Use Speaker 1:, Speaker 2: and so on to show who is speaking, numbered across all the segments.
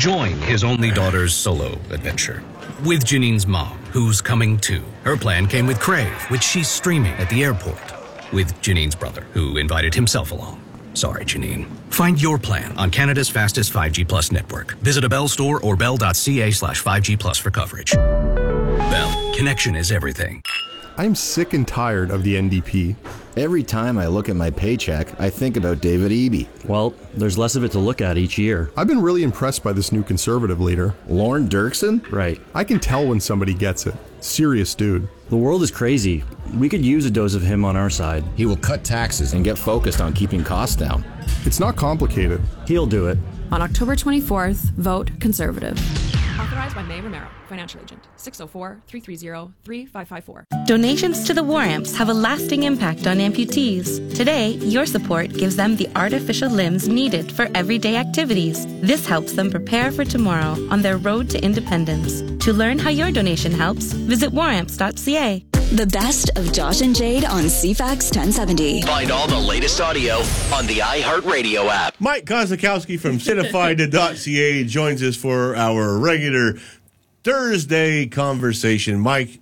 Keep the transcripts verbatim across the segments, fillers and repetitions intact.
Speaker 1: Join his only daughter's solo adventure with Janine's mom, who's coming too. Her plan came with Crave, which she's streaming at the airport, with Janine's brother, who invited himself along. Sorry, Janine. Find your plan on Canada's fastest five G Plus network. Visit a Bell store or bell.ca slash 5G Plus for coverage. Bell, connection is everything.
Speaker 2: I'm sick and tired of the N D P.
Speaker 3: Every time I look at my paycheck, I think about David Eby.
Speaker 4: Well, there's less of it to look at each year.
Speaker 2: I've been really impressed by this new Conservative leader.
Speaker 3: Lorne Dirksen?
Speaker 4: Right.
Speaker 2: I can tell when somebody gets it. Serious dude.
Speaker 4: The world is crazy. We could use a dose of him on our side.
Speaker 3: He will cut taxes and get focused on keeping costs down.
Speaker 2: It's not complicated.
Speaker 4: He'll do it.
Speaker 5: On October twenty-fourth, vote Conservative.
Speaker 6: Authorized by May Romero, financial agent. six oh four, three three zero, three five five four.
Speaker 7: Donations to the War Amps have a lasting impact on amputees. Today, your support gives them the artificial limbs needed for everyday activities. This helps them prepare for tomorrow on their road to independence. To learn how your donation helps, visit war amps dot c a.
Speaker 8: The best of Josh and Jade on C FAX ten seventy.
Speaker 9: Find all the latest audio on the iHeartRadio app.
Speaker 10: Mike Kozakowski from Citified dot c a joins us for our regular Thursday conversation. Mike,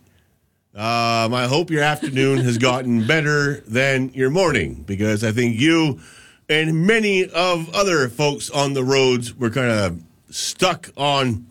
Speaker 10: um, I hope your afternoon has gotten better than your morning, because I think you and many of other folks on the roads were kind of stuck on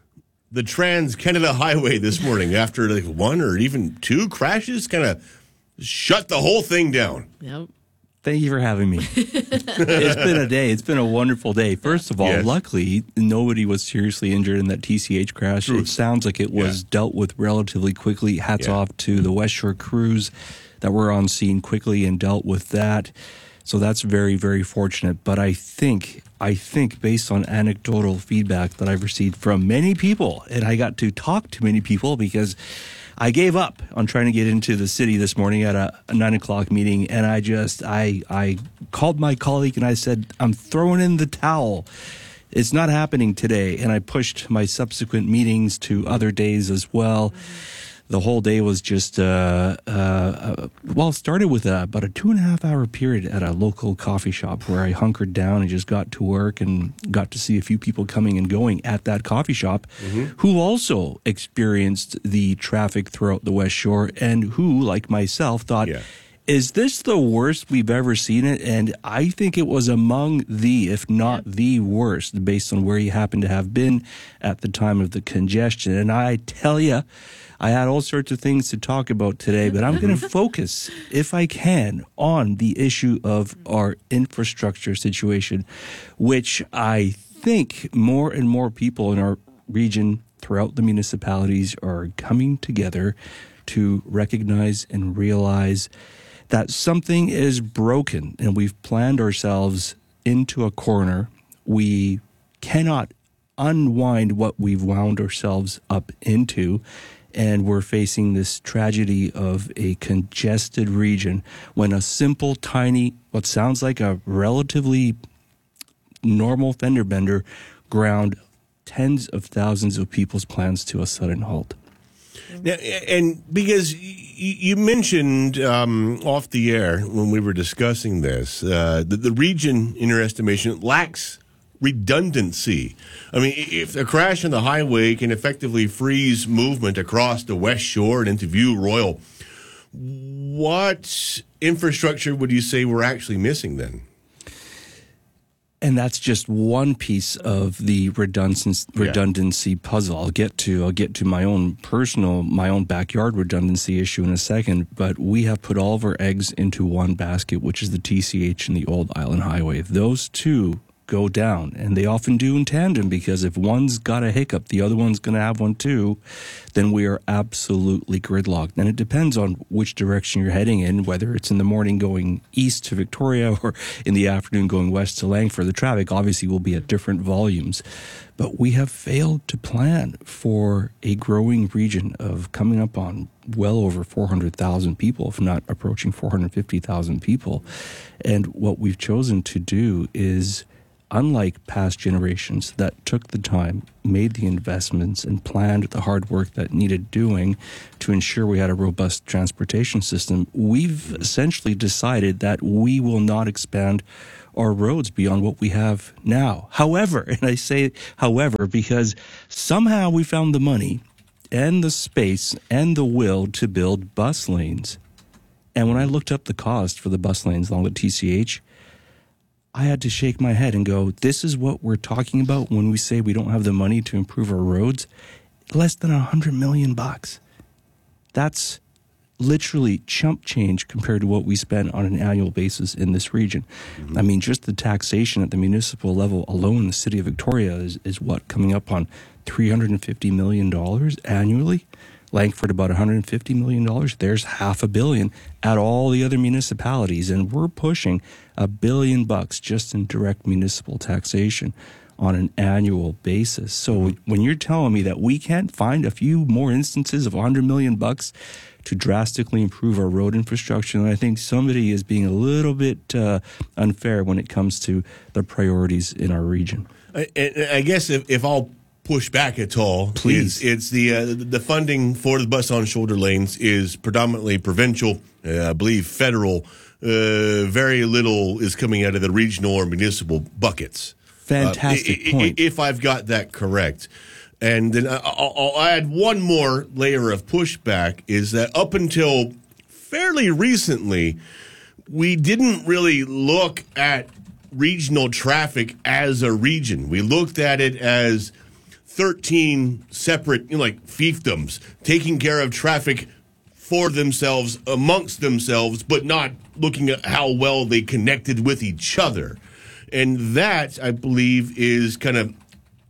Speaker 10: the Trans-Canada Highway this morning after like one or even two crashes, kind of shut the whole thing down.
Speaker 11: Yep. Thank you for having me. It's been a day. It's been a wonderful day. First of all, yes. Luckily, nobody was seriously injured in that T C H crash. Truth. It sounds like it was yeah. dealt with relatively quickly. Hats yeah. off to the West Shore crews that were on scene quickly and dealt with that. So that's very, very fortunate. But I think, I think based on anecdotal feedback that I've received from many people, and I got to talk to many people because I gave up on trying to get into the city this morning at a, a nine o'clock meeting, and I just, I, I called my colleague and I said, I'm throwing in the towel. It's not happening today. And I pushed my subsequent meetings to other days as well. The whole day was just, uh, uh, uh, well, it started with a, about a two and a half hour period at a local coffee shop where I hunkered down and just got to work and got to see a few people coming and going at that coffee shop mm-hmm. who also experienced the traffic throughout the West Shore and who, like myself, thought, yeah. is this the worst we've ever seen it? And I think it was among the, if not the worst, based on where you happen to have been at the time of the congestion. And I tell you, I had all sorts of things to talk about today, but I'm going to focus, if I can, on the issue of our infrastructure situation, which I think more and more people in our region throughout the municipalities are coming together to recognize and realize that something is broken and we've planned ourselves into a corner. We cannot unwind what we've wound ourselves up into. And we're facing this tragedy of a congested region when a simple, tiny, what sounds like a relatively normal fender bender ground tens of thousands of people's plans to a sudden halt.
Speaker 10: Now, and because you mentioned um, off the air when we were discussing this, uh, that the region, in your estimation, lacks redundancy. I mean, if a crash on the highway can effectively freeze movement across the West Shore and into View Royal, what infrastructure would you say we're actually missing then?
Speaker 11: And that's just one piece of the redundancy, redundancy yeah. puzzle. I'll get to I'll get to my own personal, my own backyard redundancy issue in a second. But we have put all of our eggs into one basket, which is the T C H and the Old Island Highway. Those two go down, and they often do in tandem, because if one's got a hiccup, the other one's going to have one too, then we are absolutely gridlocked. And it depends on which direction you're heading in, whether it's in the morning going east to Victoria or in the afternoon going west to Langford. The traffic obviously will be at different volumes, but we have failed to plan for a growing region of coming up on well over four hundred thousand people, if not approaching four hundred fifty thousand people. And what we've chosen to do is, unlike past generations that took the time, made the investments, and planned the hard work that needed doing to ensure we had a robust transportation system, we've essentially decided that we will not expand our roads beyond what we have now. However, and I say however because somehow we found the money and the space and the will to build bus lanes. And when I looked up the cost for the bus lanes along the T C H, I had to shake my head and go, this is what we're talking about when we say we don't have the money to improve our roads? Less than a hundred million bucks. That's literally chump change compared to what we spend on an annual basis in this region. Mm-hmm. I mean, just the taxation at the municipal level alone in the city of Victoria is, is what, coming up on three hundred fifty million dollars annually? Langford about one hundred fifty million dollars. There's half a billion at all the other municipalities, and we're pushing a billion bucks just in direct municipal taxation on an annual basis. So mm-hmm. when you're telling me that we can't find a few more instances of one hundred million bucks to drastically improve our road infrastructure, then I think somebody is being a little bit uh, unfair when it comes to the priorities in our region.
Speaker 10: I, I guess if, if I'll push back at all,
Speaker 11: please.
Speaker 10: It's, it's the uh, the funding for the bus on shoulder lanes is predominantly provincial, uh, I believe federal. Uh, very little is coming out of the regional or municipal buckets.
Speaker 11: Fantastic
Speaker 10: uh,
Speaker 11: point.
Speaker 10: If I've got that correct. And then I'll, I'll add one more layer of pushback is that up until fairly recently, we didn't really look at regional traffic as a region. We looked at it as thirteen separate, you know, like fiefdoms, taking care of traffic for themselves, amongst themselves, but not looking at how well they connected with each other. And that, I believe, is kind of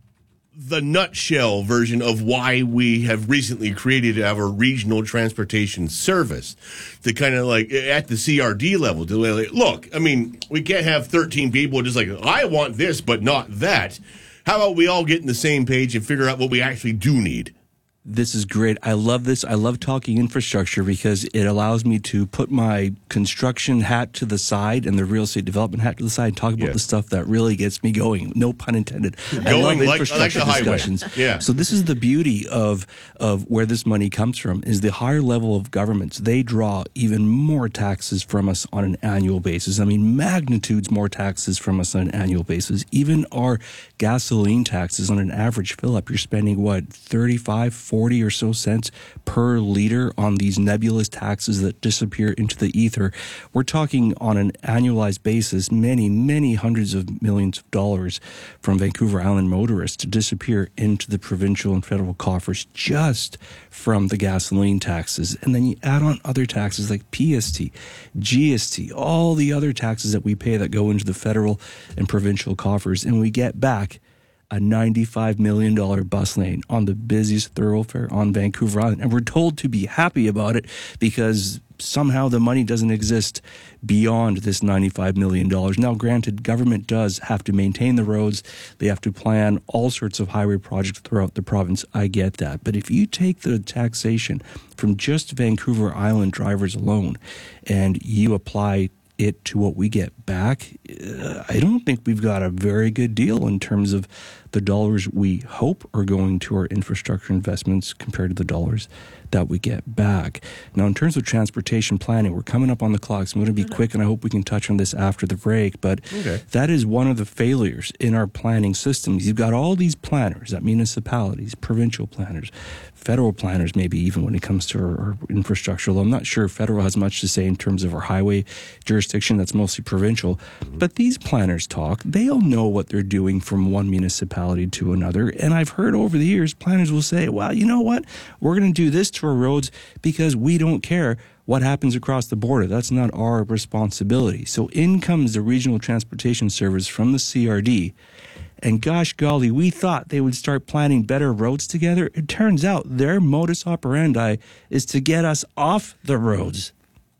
Speaker 10: the nutshell version of why we have recently created our regional transportation service. To kind of like, at the C R D level, to like, look, I mean, we can't have thirteen people just like, I want this, but not that. How about we all get in the same page and figure out what we actually do need?
Speaker 11: This is great. I love this. I love talking infrastructure because it allows me to put my construction hat to the side and the real estate development hat to the side and talk about
Speaker 10: yeah.
Speaker 11: the stuff that really gets me going. No pun intended.
Speaker 10: Going
Speaker 11: I love
Speaker 10: like,
Speaker 11: infrastructure
Speaker 10: like
Speaker 11: discussions.
Speaker 10: Yeah.
Speaker 11: So this is the beauty of of where this money comes from is the higher level of governments. They draw even more taxes from us on an annual basis. I mean, magnitudes more taxes from us on an annual basis. Even our gasoline taxes on an average fill up, you're spending what, thirty-five, forty or so cents per liter on these nebulous taxes that disappear into the ether. We're talking on an annualized basis, many, many hundreds of millions of dollars from Vancouver Island motorists to disappear into the provincial and federal coffers just from the gasoline taxes. And then you add on other taxes like P S T, G S T, all the other taxes that we pay that go into the federal and provincial coffers, and we get back a ninety-five million dollars bus lane on the busiest thoroughfare on Vancouver Island. And we're told to be happy about it because somehow the money doesn't exist beyond this ninety-five million dollars. Now, granted, government does have to maintain the roads. They have to plan all sorts of highway projects throughout the province. I get that. But if you take the taxation from just Vancouver Island drivers alone and you apply it to what we get back, uh, I don't think we've got a very good deal in terms of the dollars we hope are going to our infrastructure investments compared to the dollars that we get back. Now, in terms of transportation planning, we're coming up on the clock, so I'm going to be quick, and I hope we can touch on this after the break, but
Speaker 10: okay. That
Speaker 11: is one of the failures in our planning systems. You've got all these planners at municipalities, provincial planners, federal planners, maybe even when it comes to our, our infrastructure, although I'm not sure federal has much to say in terms of our highway jurisdiction. That's mostly provincial. Mm-hmm. But these planners talk. They all know what they're doing from one municipality to another. And I've heard over the years, planners will say, well, you know what? We're going to do this to our roads because we don't care what happens across the border. That's not our responsibility. So in comes the Regional Transportation Service from the C R D. And gosh golly, we thought they would start planning better roads together. It turns out their modus operandi is to get us off the roads.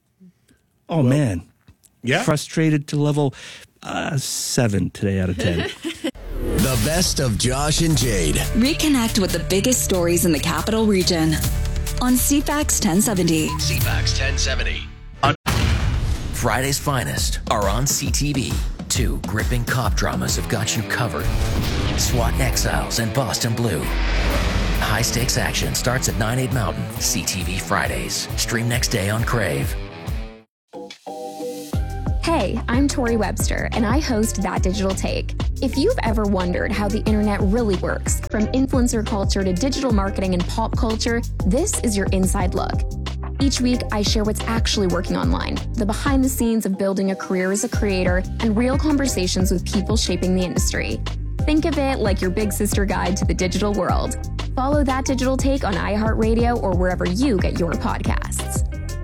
Speaker 11: Oh, well, man.
Speaker 10: Yeah.
Speaker 11: Frustrated to level uh, seven today out of ten.
Speaker 9: The best of Josh and Jade.
Speaker 8: Reconnect with the biggest stories in the capital region on C FAX ten seventy.
Speaker 9: C FAX ten seventy. Friday's finest are on C T V. Two gripping cop dramas have got you covered. SWAT Exiles and Boston Blue. High-stakes action starts at nine, eight Mountain. C T V Fridays. Stream next day on Crave.
Speaker 12: Hey, I'm Tori Webster, and I host That Digital Take. If you've ever wondered how the internet really works, from influencer culture to digital marketing and pop culture, this is your inside look. Each week, I share what's actually working online, the behind the scenes of building a career as a creator, and real conversations with people shaping the industry. Think of it like your big sister guide to the digital world. Follow That Digital Take on iHeartRadio or wherever you get your podcasts.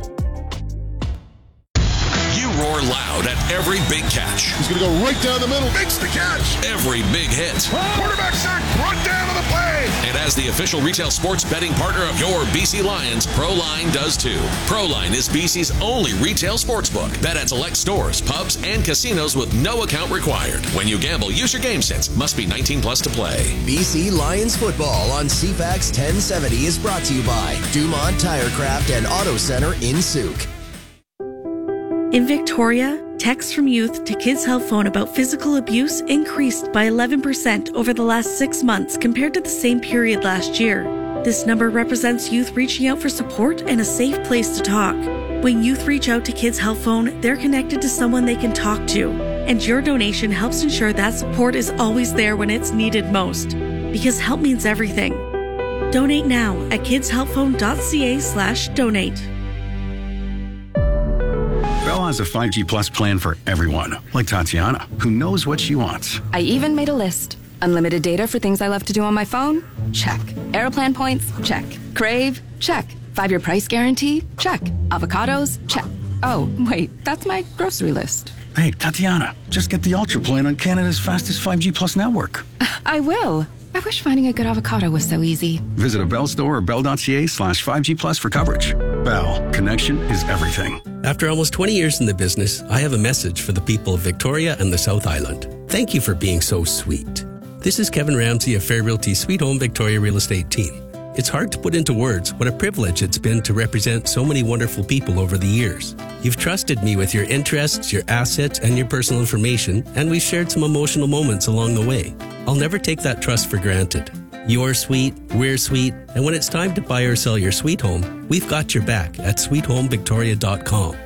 Speaker 13: Roar loud at every big catch.
Speaker 14: He's going to go right down the middle. Makes the catch.
Speaker 13: Every big hit.
Speaker 14: Quarterback sack. Brought down to the play.
Speaker 13: And as the official retail sports betting partner of your B C Lions, ProLine does too. ProLine is B C's only retail sportsbook. Bet at select stores, pubs, and casinos with no account required. When you gamble, use your game sense. Must be nineteen plus to play.
Speaker 15: B C Lions football on C FAX ten seventy is brought to you by Dumont Tirecraft and Auto Center in Souk.
Speaker 16: In Victoria, texts from youth to Kids Help Phone about physical abuse increased by eleven percent over the last six months compared to the same period last year. This number represents youth reaching out for support and a safe place to talk. When youth reach out to Kids Help Phone, they're connected to someone they can talk to. And your donation helps ensure that support is always there when it's needed most. Because help means everything. Donate now at kidshelpphone.ca slash donate.
Speaker 17: Bell has a five G Plus plan for everyone, like Tatiana, who knows what she wants.
Speaker 18: I even made a list. Unlimited data for things I love to do on my phone? Check. Aeroplan points? Check. Crave? Check. Five-year price guarantee? Check. Avocados? Check. Oh, wait, that's my grocery list.
Speaker 17: Hey, Tatiana, just get the Ultra plan on Canada's fastest five G Plus network.
Speaker 18: I will. I wish finding a good avocado was so easy.
Speaker 17: Visit a Bell store or bell.ca slash 5G Plus for coverage. Bell, connection is everything.
Speaker 19: After almost twenty years in the business, I have a message for the people of Victoria and the South Island. Thank you for being so sweet. This is Kevin Ramsey of Fair Realty Sweet Home Victoria Real Estate Team. It's hard to put into words what a privilege it's been to represent so many wonderful people over the years. You've trusted me with your interests, your assets, and your personal information, and we've shared some emotional moments along the way. I'll never take that trust for granted. You're sweet, we're sweet, and when it's time to buy or sell your sweet home, we've got your back at sweet home victoria dot com.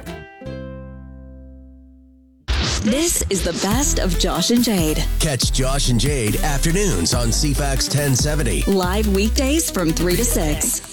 Speaker 8: This is the best of Josh and Jade.
Speaker 15: Catch Josh and Jade afternoons on C FAX ten seventy.
Speaker 8: Live weekdays from three to six.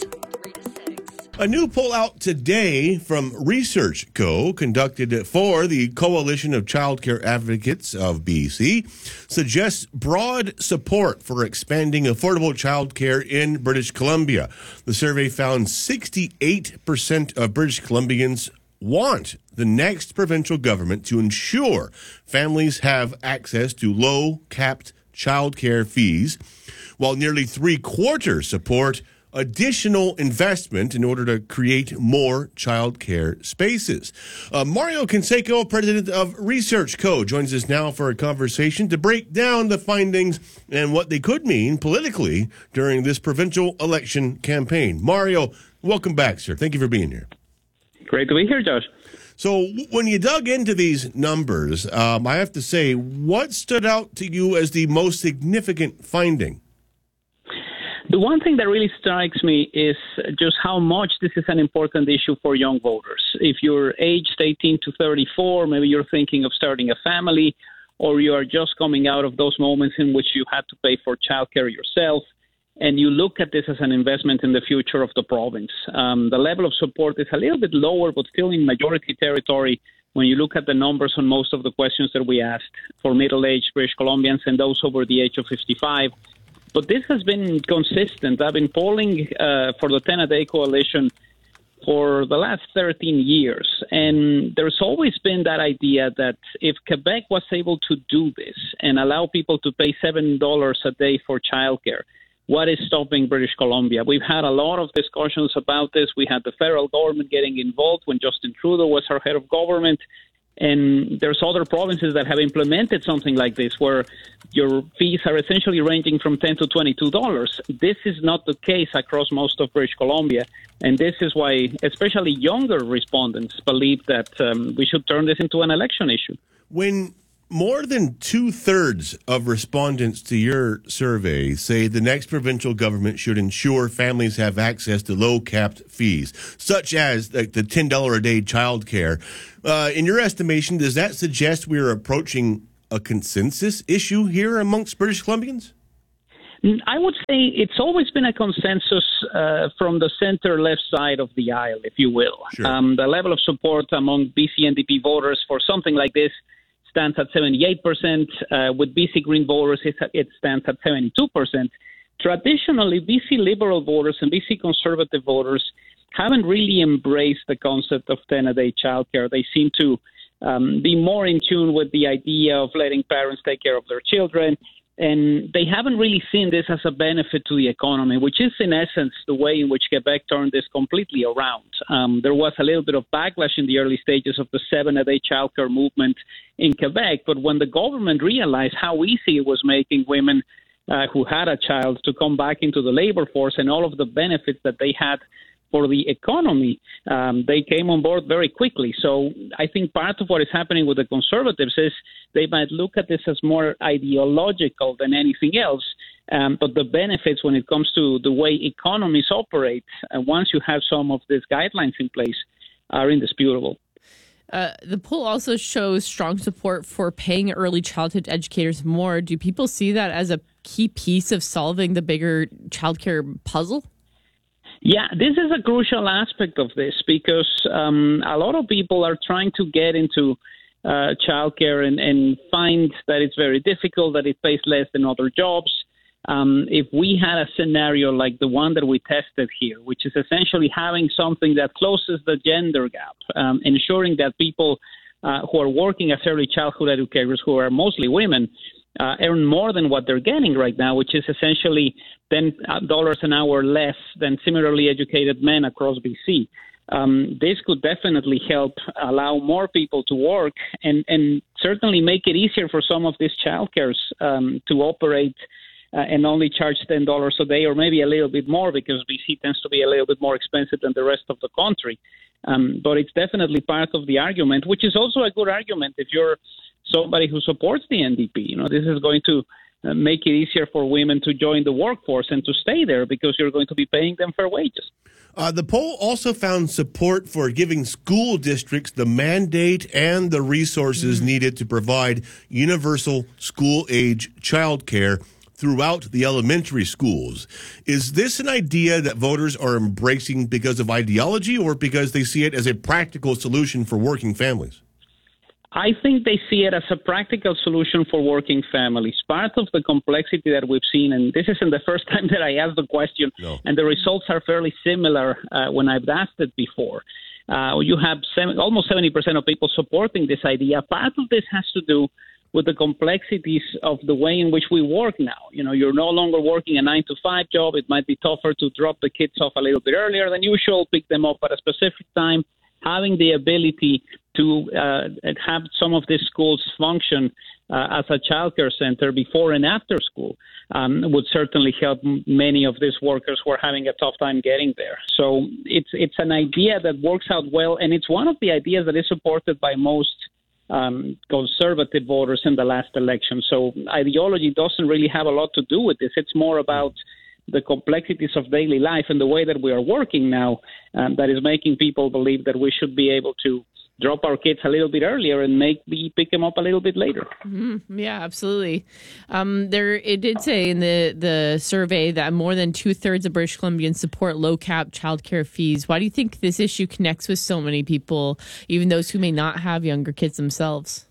Speaker 10: A new poll out today from Research Co., conducted for the Coalition of Childcare Advocates of B C, suggests broad support for expanding affordable childcare in British Columbia. The survey found sixty-eight percent of British Columbians want the next provincial government to ensure families have access to low-capped childcare fees, while nearly three-quarters support additional investment in order to create more childcare spaces. Uh, Mario Canseco, president of Research Co., joins us now for a conversation to break down the findings and what they could mean politically during this provincial election campaign. Mario, welcome back, sir. Thank you for being here.
Speaker 20: Great to be here, Josh.
Speaker 10: So when you dug into these numbers, um, I have to say, what stood out to you as the most significant finding?
Speaker 20: The one thing that really strikes me is just how much this is an important issue for young voters. If you're aged eighteen to thirty-four, maybe you're thinking of starting a family, or you are just coming out of those moments in which you had to pay for childcare yourself, and you look at this as an investment in the future of the province. Um, the level of support is a little bit lower, but still in majority territory when you look at the numbers on most of the questions that we asked for middle-aged British Columbians and those over the age of fifty-five. But this has been consistent. I've been polling uh, for the ten-a-day coalition for the last thirteen years, and there's always been that idea that if Quebec was able to do this and allow people to pay seven dollars a day for childcare, what is stopping British Columbia? We've had a lot of discussions about this. We had the federal government getting involved when Justin Trudeau was our head of government. And there's other provinces that have implemented something like this, where your fees are essentially ranging from ten to twenty-two dollars. This is not the case across most of British Columbia. And this is why especially younger respondents believe that um, we should turn this into an election issue.
Speaker 10: When more than two-thirds of respondents to your survey say the next provincial government should ensure families have access to low-capped fees, such as like the ten dollars a day childcare. Uh, in your estimation, does that suggest we're approaching a consensus issue here amongst British Columbians?
Speaker 20: I would say it's always been a consensus uh, from the center-left side of the aisle, if you will.
Speaker 10: Sure.
Speaker 20: Um, the level of support among B C N D P voters for something like this stands at seventy-eight percent. Uh, with B C Green voters, it, it stands at seventy-two percent. Traditionally, B C Liberal voters and B C Conservative voters haven't really embraced the concept of ten-a-day childcare. They seem to um, be more in tune with the idea of letting parents take care of their children. And they haven't really seen this as a benefit to the economy, which is, in essence, the way in which Quebec turned this completely around. Um, there was a little bit of backlash in the early stages of the seven-a-day childcare movement in Quebec, but when the government realized how easy it was making women uh, who had a child to come back into the labor force and all of the benefits that they had for the economy, um, they came on board very quickly. So I think part of what is happening with the Conservatives is they might look at this as more ideological than anything else. Um, but the benefits when it comes to the way economies operate, uh, once you have some of these guidelines in place, are indisputable.
Speaker 21: Uh, the poll also shows strong support for paying early childhood educators more. Do people see that as a key piece of solving the bigger childcare puzzle?
Speaker 20: Yeah, this is a crucial aspect of this because um, a lot of people are trying to get into uh, childcare and, and find that it's very difficult, that it pays less than other jobs. Um, if we had a scenario like the one that we tested here, which is essentially having something that closes the gender gap, um, ensuring that people uh, who are working as early childhood educators, who are mostly women, Uh, earn more than what they're getting right now, which is essentially ten dollars an hour less than similarly educated men across B C. Um, this could definitely help allow more people to work and, and certainly make it easier for some of these childcares um, to operate uh, and only charge ten dollars a day or maybe a little bit more because B C tends to be a little bit more expensive than the rest of the country. Um, but it's definitely part of the argument, which is also a good argument if you're somebody who supports the N D P. You know, this is going to uh, make it easier for women to join the workforce and to stay there because you're going to be paying them fair wages.
Speaker 10: Uh, the poll also found support for giving school districts the mandate and the resources mm-hmm. needed to provide universal school-age childcare throughout the elementary schools. Is this an idea that voters are embracing because of ideology or because they see it as a practical solution for working families?
Speaker 20: I think they see it as a practical solution for working families. Part of the complexity that we've seen, and this isn't the first time that I asked the question, no. and the results are fairly similar uh, when I've asked it before. Uh, you have seven, almost seventy percent of people supporting this idea. Part of this has to do with the complexities of the way in which we work now. You know, you're no longer working a nine to five job. It might be tougher to drop the kids off a little bit earlier than usual, pick them up at a specific time. Having the ability to uh, have some of these schools function uh, as a childcare center before and after school um, would certainly help many of these workers who are having a tough time getting there. So it's it's an idea that works out well, and it's one of the ideas that is supported by most um, conservative voters in the last election. So ideology doesn't really have a lot to do with this. It's more about the complexities of daily life and the way that we are working now um, that is making people believe that we should be able to drop our kids a little bit earlier and make me pick them up a little bit later.
Speaker 21: Mm, yeah, absolutely. Um, there, it did say in the, the survey that more than two thirds of British Columbians support low cap childcare fees. Why do you think this issue connects with so many people, even those who may not have younger kids themselves?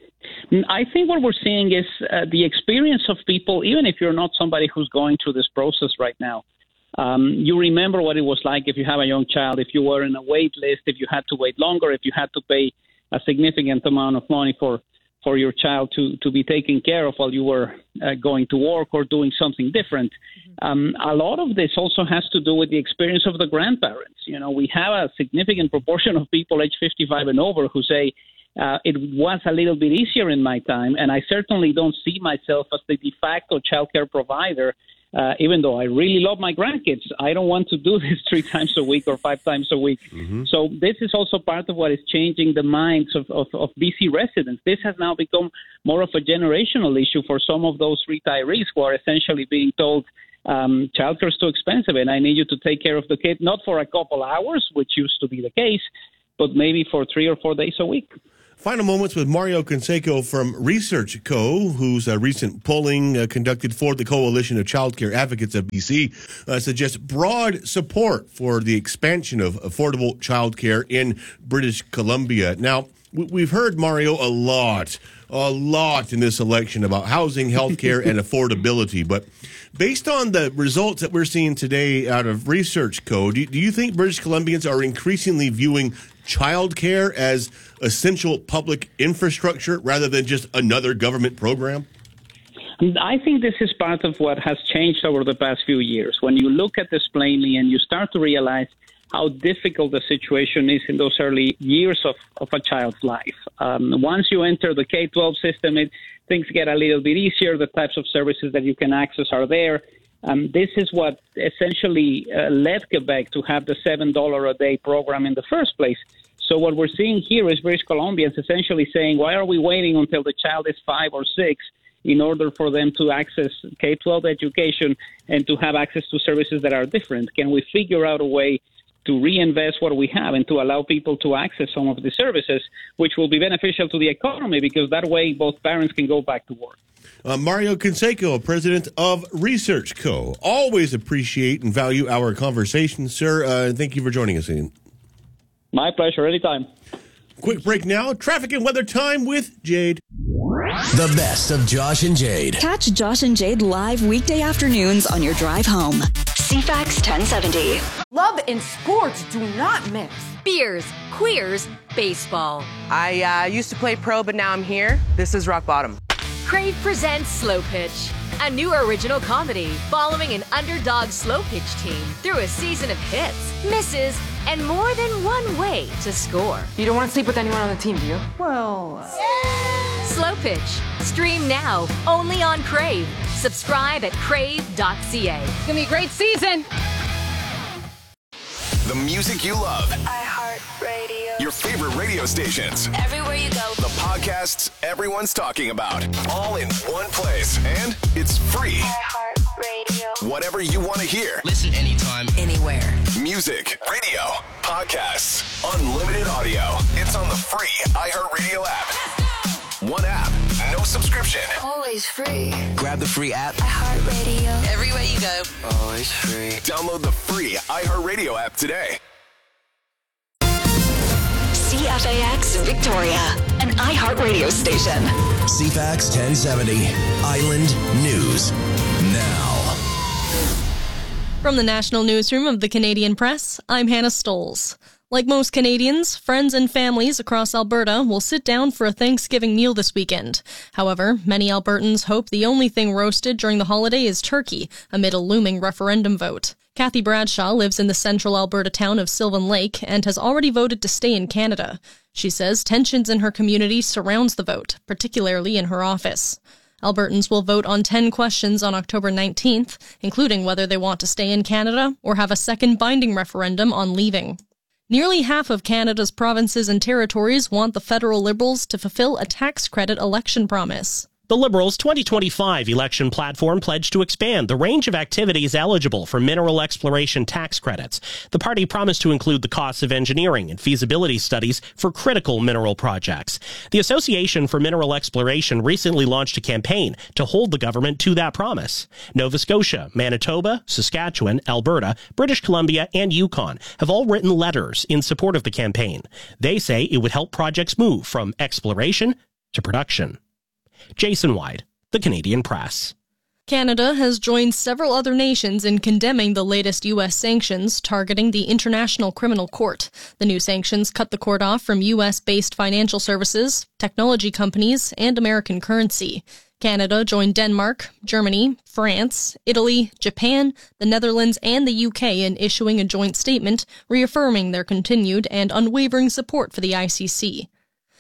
Speaker 20: I think what we're seeing is uh, the experience of people, even if you're not somebody who's going through this process right now. Um, you remember what it was like if you have a young child, if you were in a wait list, if you had to wait longer, if you had to pay a significant amount of money for, for your child to, to be taken care of while you were uh, going to work or doing something different. Mm-hmm. Um, a lot of this also has to do with the experience of the grandparents. You know, we have a significant proportion of people age fifty-five and over who say, Uh, it was a little bit easier in my time, and I certainly don't see myself as the de facto childcare provider Uh, even though I really love my grandkids, I don't want to do this three times a week or five times a week. Mm-hmm. So this is also part of what is changing the minds of, of, of B C residents. This has now become more of a generational issue for some of those retirees who are essentially being told, um, childcare is too expensive and I need you to take care of the kid, not for a couple hours, which used to be the case, but maybe for three or four days a week.
Speaker 10: Final moments with Mario Canseco from Research Co., whose uh, recent polling uh, conducted for the Coalition of Childcare Advocates of B C uh, suggests broad support for the expansion of affordable childcare in British Columbia. Now, we've heard, Mario, a lot, a lot in this election about housing, healthcare, and affordability. But based on the results that we're seeing today out of Research Co., do, do you think British Columbians are increasingly viewing childcare as essential public infrastructure rather than just another government program?
Speaker 20: I think this is part of what has changed over the past few years. When you look at this plainly and you start to realize how difficult the situation is in those early years of, of a child's life. Um, once you enter the K twelve system, it, things get a little bit easier. The types of services that you can access are there. Um, this is what essentially uh, led Quebec to have the seven dollars a day program in the first place. So what we're seeing here is British Columbians essentially saying, why are we waiting until the child is five or six in order for them to access K twelve education and to have access to services that are different? Can we figure out a way to reinvest what we have and to allow people to access some of the services, which will be beneficial to the economy, because that way both parents can go back to work.
Speaker 10: Uh, Mario Canseco, president of Research Co. Always appreciate and value our conversation, sir. Uh, thank you for joining us, Ian.
Speaker 20: My pleasure, anytime.
Speaker 10: Quick break now. Traffic and weather time with Jade.
Speaker 15: The best of Josh and Jade.
Speaker 8: Catch Josh and Jade live weekday afternoons on your drive home. C FAX ten seventy.
Speaker 1: Love and sports do not mix.
Speaker 22: Beers, queers, baseball.
Speaker 23: I uh, used to play pro, but now I'm here. This is rock bottom.
Speaker 22: Crave presents Slow Pitch, a new original comedy following an underdog slow pitch team through a season of hits, misses, and more than one way to score.
Speaker 1: You don't want to sleep with anyone on the team, do you? Well...
Speaker 22: Uh... Slow Pitch. Stream now, only on Crave. Subscribe at crave dot c a.
Speaker 1: It's going to be a great season.
Speaker 14: The music you love.
Speaker 24: iHeartRadio.
Speaker 14: Your favorite radio stations.
Speaker 24: Everywhere you go.
Speaker 14: The podcasts everyone's talking about. All in one place. And it's free.
Speaker 24: iHeartRadio.
Speaker 14: Whatever you want to hear.
Speaker 9: Listen anytime, anywhere.
Speaker 14: Music, radio, podcasts, unlimited audio. It's on the free iHeartRadio app. One app, no subscription.
Speaker 24: Always free.
Speaker 9: Grab the free app.
Speaker 24: iHeartRadio.
Speaker 9: Everywhere you go. Always free.
Speaker 14: Download the free iHeartRadio app today.
Speaker 8: C F A X Victoria, an iHeartRadio station.
Speaker 15: C FAX ten seventy, Island News Now.
Speaker 25: From the National Newsroom of the Canadian Press, I'm Hannah Stolz. Like most Canadians, friends and families across Alberta will sit down for a Thanksgiving meal this weekend. However, many Albertans hope the only thing roasted during the holiday is turkey, amid a looming referendum vote. Kathy Bradshaw lives in the central Alberta town of Sylvan Lake and has already voted to stay in Canada. She says tensions in her community surrounds the vote, particularly in her office. Albertans will vote on ten questions on October nineteenth, including whether they want to stay in Canada or have a second binding referendum on leaving. Nearly half of Canada's provinces and territories want the federal Liberals to fulfill a tax credit election promise.
Speaker 26: The Liberals' twenty twenty-five election platform pledged to expand the range of activities eligible for mineral exploration tax credits. The party promised to include the costs of engineering and feasibility studies for critical mineral projects. The Association for Mineral Exploration recently launched a campaign to hold the government to that promise. Nova Scotia, Manitoba, Saskatchewan, Alberta, British Columbia, and Yukon have all written letters in support of the campaign. They say it would help projects move from exploration to production. Jason Wyde, The Canadian Press.
Speaker 25: Canada has joined several other nations in condemning the latest U S sanctions targeting the International Criminal Court. The new sanctions cut the court off from U S-based financial services, technology companies, and American currency. Canada joined Denmark, Germany, France, Italy, Japan, the Netherlands, and the U K in issuing a joint statement reaffirming their continued and unwavering support for the I C C.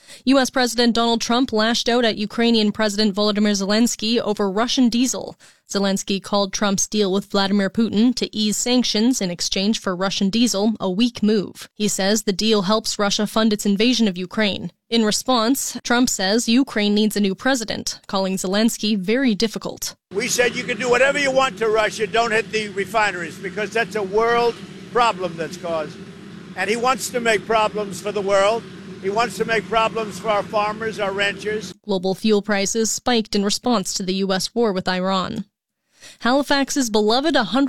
Speaker 25: U S. President Donald Trump lashed out at Ukrainian President Volodymyr Zelensky over Russian diesel. Zelensky called Trump's deal with Vladimir Putin to ease sanctions in exchange for Russian diesel a weak move. He says the deal helps Russia fund its invasion of Ukraine. In response, Trump says Ukraine needs a new president, calling Zelensky very difficult.
Speaker 2: We said you can do whatever you want to Russia, don't hit the refineries, because that's a world problem that's caused. And he wants to make problems for the world. He wants to make problems for our farmers, our ranchers.
Speaker 25: Global fuel prices spiked in response to the U S war with Iran. Halifax's beloved one hundred